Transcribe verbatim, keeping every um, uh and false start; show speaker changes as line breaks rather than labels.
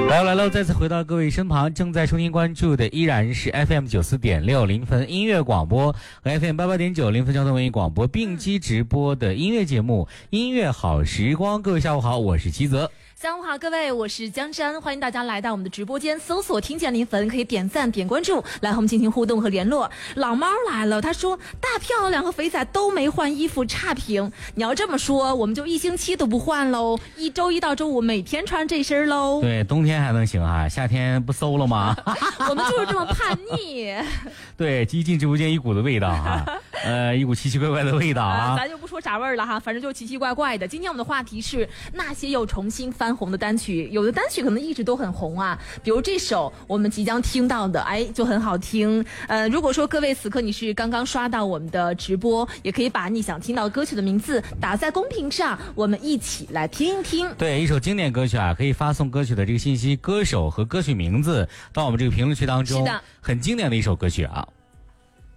来来喽，再次回到各位身旁，正在收听关注的依然是 F M 九四点六零分音乐广播和 F M 八八点九零分交通文艺广播并机直播的音乐节目《音乐好时光》。各位下午好，我是齐泽。
下午好，各位，我是江山，欢迎大家来到我们的直播间，搜索听见零粉，可以点赞点关注，来和我们进行互动和联络。老猫来了，他说大漂亮和肥仔都没换衣服，差评。你要这么说，我们就一星期都不换喽，一周一到周五每天穿这身喽。
对，冬天还能行啊，夏天不馊了吗？
我们就是这么叛逆。
对，一进直播间一股的味道哈、啊，呃，一股奇奇怪怪的味道啊。
呃、咱就不说啥味儿了哈，反正就奇奇怪怪的。今天我们的话题是那些又重新翻红的单曲，有的单曲可能一直都很红啊，比如这首我们即将听到的，哎，就很好听。呃，如果说各位此刻你是刚刚刷到我们的直播，也可以把你想听到歌曲的名字打在公屏上，我们一起来听一听。
对，一首经典歌曲啊，可以发送歌曲的这个信息、歌手和歌曲名字到我们这个评论区当中。
是的，
很经典的一首歌曲啊。